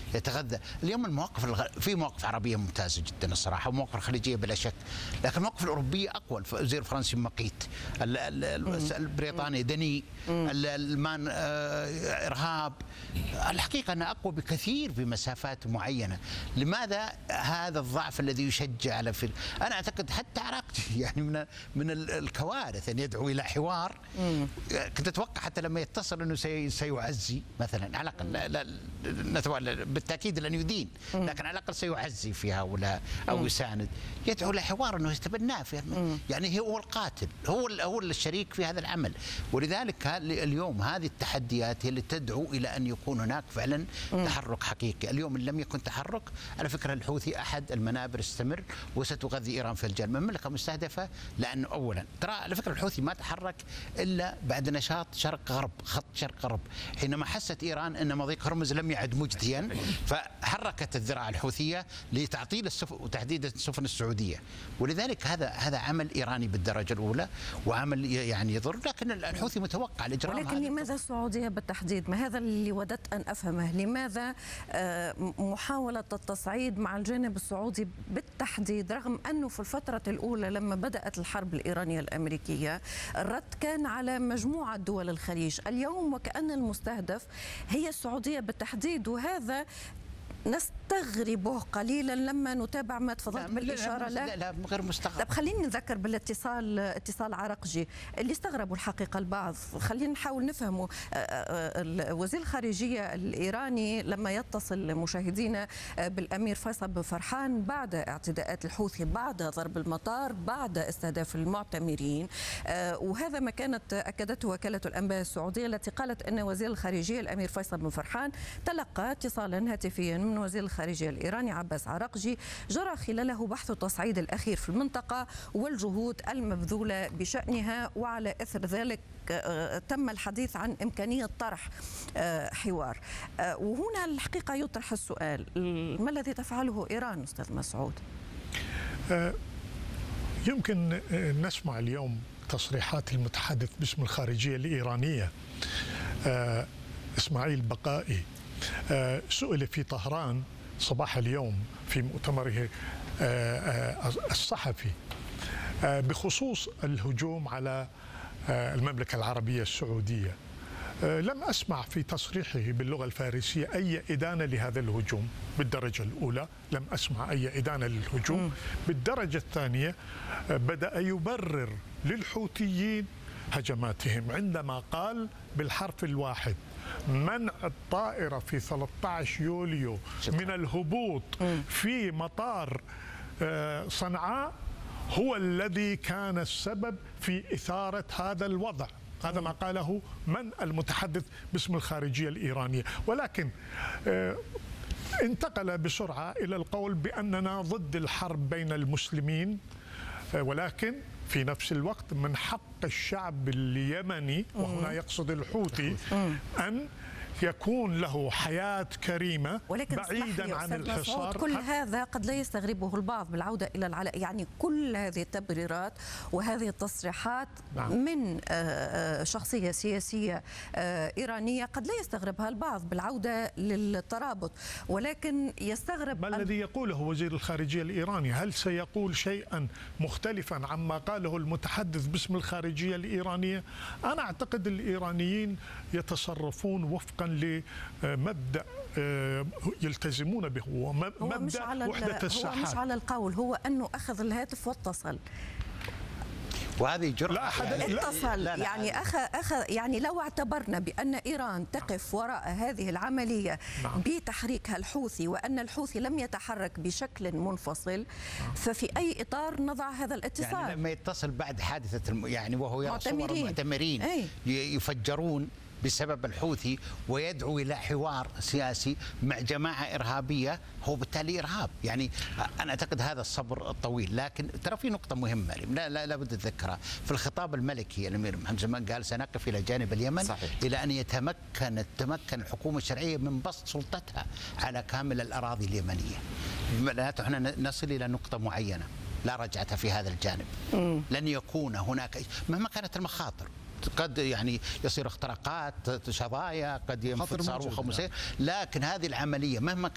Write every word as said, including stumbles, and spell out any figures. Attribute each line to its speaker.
Speaker 1: يتغذى. اليوم المواقف الغ... في مواقف عربيه ممتازه جدا الصراحه، ومواقف الخليجيه بلا شك، لكن المواقف الاوروبيه اقوى. الوزير الفرنسي مقيت، البريطاني دني، الالمان ارهاب. الحقيقه انها اقوى بكثير في مسافات معينه. لماذا هذا الضعف الذي يشجع على في انا اعتقد حتى عراقتي يعني من من الكوارث ان يدعو الى حوار. كنت اتوقع حتى لما يتصل انه سي سيعزي مثلا، على الاقل نتوالى بالتاكيد لن يدين، لكن على الاقل سيعزي في هؤلاء او يساند، يدعو الى حوار انه يتبناه في يعني هو القاتل، هو هو الشريك في هذا العمل. ولذلك اليوم هذه التحديات هي اللي تدعو الى ان يكون هناك فعلا تحرك حقيقي. اليوم ان لم يكن تحرك، على فكره الحوثي احد المنابر استمر وستغذي ايران في الجانب. المملكه مستهدفه لانه اولا ترى على فكره الحوثي ما تحرك الا بعد نشاط شرق غرب، خط شرق غرب، حينما حست ايران ان مضيق هرمز لم يعد مجديا فحركت الذراع الحوثيه لتعطيل السفن وتحديد السفن السعوديه. ولذلك هذا هذا عمل ايراني بالدرجه الاولى وعمل يعني يضر، لكن الحوثي متوقع الاجرام.
Speaker 2: ولكن لماذا السعوديه بالتحديد؟ ما هذا اللي وددت ان افهمه، لماذا محاوله التصعيد مع الجانب السعودي بالتحديد، رغم انه في الفتره الاولى لما بدات الحرب الايرانيه الامريكيه الرد كان على مجموعه دول الخليج، اليوم وكأن المستهدف هي السعوديه بالتحديد، وهذا نستغربه قليلا لما نتابع ما تفضلت بالاشاره له.
Speaker 1: لا لا غير مستغرب.
Speaker 2: طب خليني نذكر بالاتصال اتصال عرقجي اللي استغربوا الحقيقه البعض، خلينا نحاول نفهمه. وزير الخارجيه الايراني لما يتصل مشاهدينا بالامير فيصل بن فرحان بعد اعتداءات الحوثي، بعد ضرب المطار، بعد استهداف المعتمرين، وهذا ما كانت اكدته وكاله الانباء السعوديه التي قالت ان وزير الخارجيه الامير فيصل بن فرحان تلقى اتصالا هاتفيا من وزير الخارجية الإيراني عباس عراقجي جرى خلاله بحث التصعيد الأخير في المنطقة والجهود المبذولة بشأنها، وعلى إثر ذلك تم الحديث عن إمكانية طرح حوار. وهنا الحقيقة يطرح السؤال، ما الذي تفعله إيران أستاذ مسعود؟
Speaker 3: يمكن نسمع اليوم تصريحات المتحدث باسم الخارجية الإيرانية إسماعيل بقائي. سئل في طهران صباح اليوم في مؤتمره الصحفي بخصوص الهجوم على المملكة العربية السعودية. لم أسمع في تصريحه باللغة الفارسية أي إدانة لهذا الهجوم بالدرجة الأولى، لم أسمع أي إدانة للهجوم. بالدرجة الثانية بدأ يبرر للحوثيين هجماتهم عندما قال بالحرف الواحد منع الطائرة في ثلاثة عشر يوليو من الهبوط في مطار صنعاء هو الذي كان السبب في إثارة هذا الوضع. هذا ما قاله من المتحدث باسم الخارجية الإيرانية. ولكن انتقل بسرعة إلى القول بأننا ضد الحرب بين المسلمين، ولكن في نفس الوقت من حق الشعب اليمني، وهنا يقصد الحوثي، أن يكون له حياة كريمة بعيدا عن الحصار.
Speaker 2: كل هذا قد لا يستغربه البعض بالعودة إلى العلاء، يعني كل هذه التبريرات وهذه التصريحات نعم. من شخصية سياسية إيرانية قد لا يستغربها البعض بالعودة للترابط، ولكن يستغرب
Speaker 3: ما الذي يقوله وزير الخارجية الإيراني؟ هل سيقول شيئا مختلفا عما قاله المتحدث باسم الخارجية الإيرانية؟ أنا أعتقد الإيرانيين يتصرفون وفقا لمبدأ يلتزمون به، هو مبدأ وحدة الساحات.
Speaker 2: هو مش على القول، هو أنه أخذ الهاتف واتصل،
Speaker 1: وهذه جرأة.
Speaker 2: لا أحد يعني اتصل لا لا يعني أخ أخ يعني لو اعتبرنا بأن إيران تقف وراء هذه العملية نعم. بتحريكها الحوثي، وأن الحوثي لم يتحرك بشكل منفصل، نعم. ففي أي إطار نضع هذا الاتصال؟
Speaker 1: يعني لما يتصل بعد حادثة الم... يعني وهو يرى صور المعتمرين يفجرون بسبب الحوثي ويدعو إلى حوار سياسي مع جماعة إرهابية، هو بالتالي إرهاب. يعني أنا أعتقد هذا الصبر الطويل. لكن ترى في نقطة مهمة لا لا لابد تذكرها في الخطاب الملكي. الأمير محمد زمان قال سنقف إلى جانب اليمن صحيح. إلى أن يتمكن تمكن الحكومة الشرعية من بسط سلطتها على كامل الأراضي اليمنية. معناته احنا نصل إلى نقطة معينة لا رجعة في هذا الجانب. م. لن يكون هناك مهما كانت المخاطر، قد يعني يصير اختراقات شظايا، قد ينفذ صاروخ مسير، لكن هذه العملية مهما